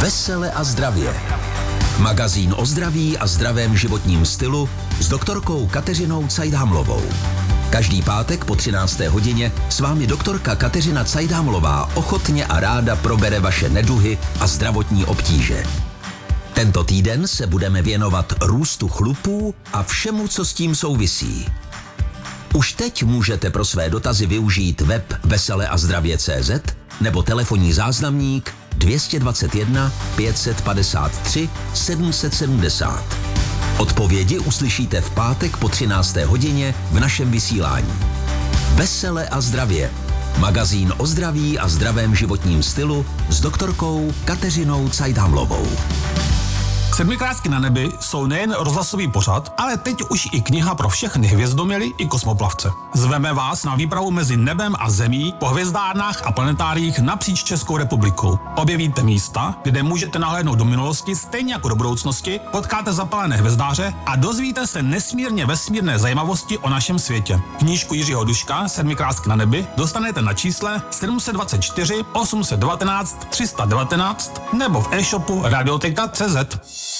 Vesele a zdravě. Magazín o zdraví a zdravém životním stylu s doktorkou Kateřinou Cajdhamlovou. Každý pátek po 13. hodině s vámi doktorka Kateřina Cajdhamlová ochotně a ráda probere vaše neduhy a zdravotní obtíže. Tento týden se budeme věnovat růstu chlupů a všemu, co s tím souvisí. Už teď můžete pro své dotazy využít web veseleazdravě.cz nebo telefonní záznamník 221 553 770. Odpovědi uslyšíte v pátek po 13. hodině v našem vysílání. Vesele a zdravě. Magazín o zdraví a zdravém životním stylu s doktorkou Kateřinou Cajdhamlovou. Sedmikrátky na nebi jsou nejen rozhlasový pořad, ale teď už i kniha pro všechny hvězdoměry i kosmoplavce. Zveme vás na výpravu mezi nebem a zemí po hvězdárnách a planetáriích napříč Českou republikou. Objevíte místa, kde můžete nahlédnout do minulosti stejně jako do budoucnosti, potkáte zapalené hvězdáře a dozvíte se nesmírně vesmírné zajímavosti o našem světě. Knížku Jiřího Duška Sedmikrátky na nebi dostanete na čísle 724 819 319 nebo v e-shopu Radioteka.cz.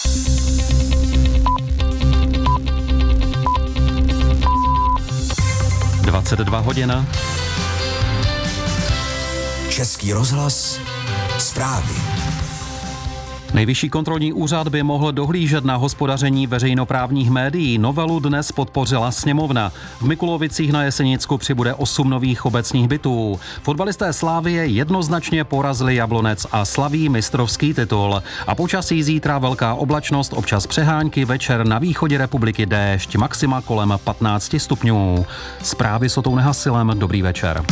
22 hodin. Český rozhlas, zprávy. Nejvyšší kontrolní úřad by mohl dohlížet na hospodaření veřejnoprávních médií. Novelu dnes podpořila sněmovna. V Mikulovicích na Jesenicku přibude 8 nových obecních bytů. Fotbalisté Slavie jednoznačně porazili Jablonec a slaví mistrovský titul. A počasí zítra velká oblačnost, občas přehánky, večer na východě republiky déšť, maxima kolem 15 stupňů. Zprávy s Otou Nehasilem, dobrý večer.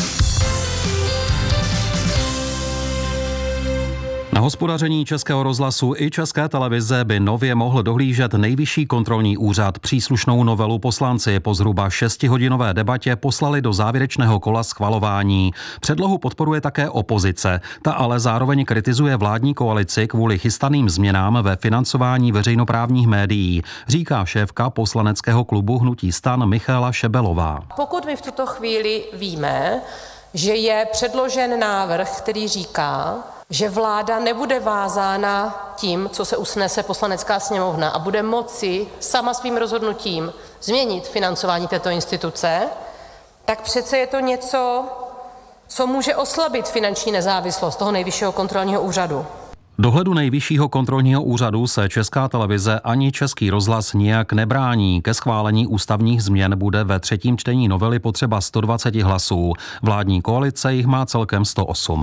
Na hospodaření Českého rozhlasu i České televize by nově mohl dohlížet Nejvyšší kontrolní úřad. Příslušnou novelu poslanci po zhruba 6hodinové debatě poslali do závěrečného kola schvalování. Předlohu podporuje také opozice. Ta ale zároveň kritizuje vládní koalici kvůli chystaným změnám ve financování veřejnoprávních médií, říká šéfka poslaneckého klubu Hnutí STAN Michaela Šebelová. Pokud my v tuto chvíli víme, že je předložen návrh, který říká, že vláda nebude vázána tím, co se usnese Poslanecká sněmovna a bude moci sama svým rozhodnutím změnit financování této instituce, tak přece je to něco, co může oslabit finanční nezávislost toho Nejvyššího kontrolního úřadu. Dohledu Nejvyššího kontrolního úřadu se Česká televize ani Český rozhlas nijak nebrání. Ke schválení ústavních změn bude ve třetím čtení novely potřeba 120 hlasů. Vládní koalice jich má celkem 108.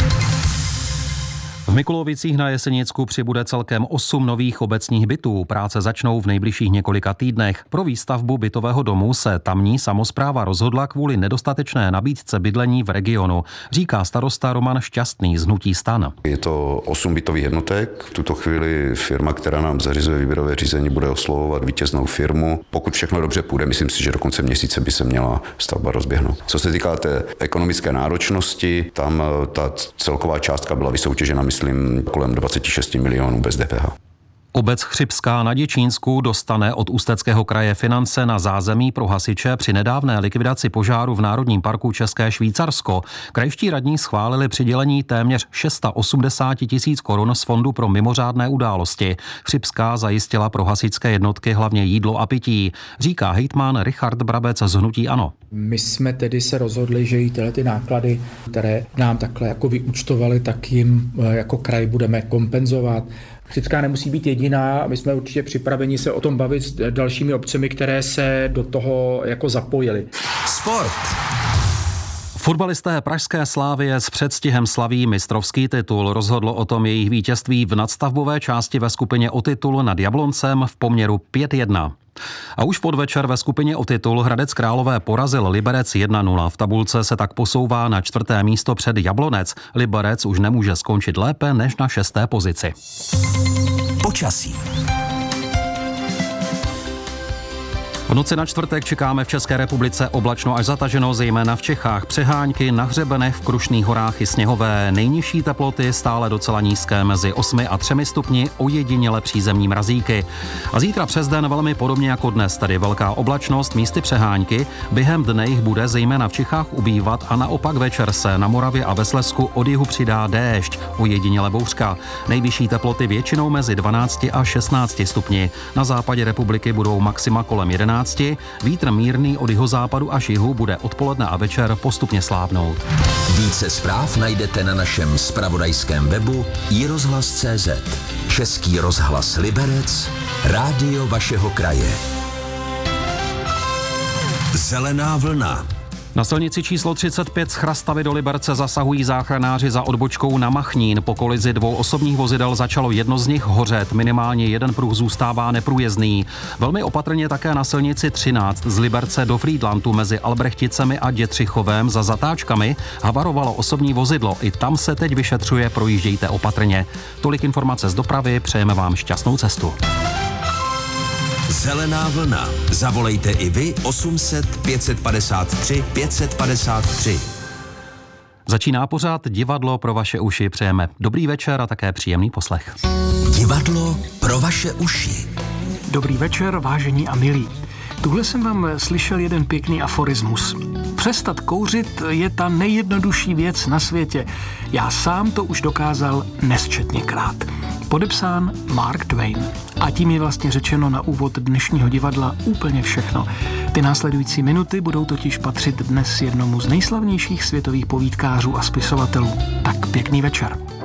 V Mikulovicích na Jesenicku přibude celkem 8 nových obecních bytů. Práce začnou v nejbližších několika týdnech. Pro výstavbu bytového domu se tamní samospráva rozhodla kvůli nedostatečné nabídce bydlení v regionu, říká starosta Roman Šťastný z Hnutí STAN. Je to 8 bytových jednotek. V tuto chvíli firma, která nám zařizuje výběrové řízení, bude oslovovat vítěznou firmu. Pokud všechno dobře půjde, myslím si, že do konce měsíce by se měla stavba rozběhnout. Co se týká té ekonomické náročnosti, tam ta celková částka byla vysoutěžena, myslím, kolem 26 milionů bez DPH. Obec Chřibská na Děčínsku dostane od Ústeckého kraje finance na zázemí pro hasiče při nedávné likvidaci požáru v Národním parku České Švýcarsko. Krajští radní schválili přidělení téměř 680 000 korun z Fondu pro mimořádné události. Chřibská zajistila pro hasičské jednotky hlavně jídlo a pití, říká hejtman Richard Brabec z Hnutí ANO. My jsme tedy se rozhodli, že i tyhle ty náklady, které nám takhle jako vyúčtovali, tak jim jako kraj budeme kompenzovat. Chřibská nemusí být jediná, my jsme určitě připraveni se o tom bavit s dalšími obcemi, které se do toho jako zapojily. Sport. Fotbalisté pražské Slavie s předstihem slaví mistrovský titul. Rozhodlo o tom jejich vítězství v nadstavbové části ve skupině o titul nad Jabloncem v poměru 5-1. A už v podvečer ve skupině o titul Hradec Králové porazil Liberec 1-0. V tabulce se tak posouvá na 4. místo před Jablonec. Liberec už nemůže skončit lépe než na 6. pozici. Počasí. V noci na čtvrtek čekáme v České republice oblačno až zataženo, zejména v Čechách. Přehánky na hřebenech, v Krušných horách i sněhové. Nejnižší teploty stále docela nízké mezi 8 a 3 stupni, ojediněle přízemní mrazíky. A zítra přes den velmi podobně jako dnes, tedy velká oblačnost, místy přehánky. Během dne jich bude zejména v Čechách ubývat a naopak večer se na Moravě a ve Slezsku od jihu přidá déšť, ojediněle bouřka. Nejvyšší teploty většinou mezi 12 a 16 stupni. Na západě republiky budou maxima kolem 11. Vítr mírný od jihozápadu až jihu bude odpoledne a večer postupně slábnout. Více zpráv najdete na našem zpravodajském webu iRozhlas.cz. Český rozhlas Liberec, rádio vašeho kraje. Zelená vlna. Na silnici číslo 35 z Chrastavy do Liberce zasahují záchranáři za odbočkou na Machnín. Po kolizi 2 osobních vozidel začalo jedno z nich hořet. Minimálně jeden pruh zůstává neprůjezdný. Velmi opatrně také na silnici 13 z Liberce do Frýdlantu mezi Albrechticemi a Dětřichovem za zatáčkami havarovalo osobní vozidlo. I tam se teď vyšetřuje, projíždějte opatrně. Tolik informace z dopravy, přejeme vám šťastnou cestu. Zelená vlna. Zavolejte i vy 800 553 553. Začíná pořád Divadlo pro vaše uši. Přejeme dobrý večer a také příjemný poslech. Divadlo pro vaše uši. Dobrý večer, vážení a milí. Tuhle jsem vám slyšel jeden pěkný aforismus. Přestat kouřit je ta nejjednodušší věc na světě. Já sám to už dokázal nesčetněkrát. Podepsán Mark Twain. A tím je vlastně řečeno na úvod dnešního divadla úplně všechno. Ty následující minuty budou totiž patřit dnes jednomu z nejslavnějších světových povídkářů a spisovatelů. Tak pěkný večer.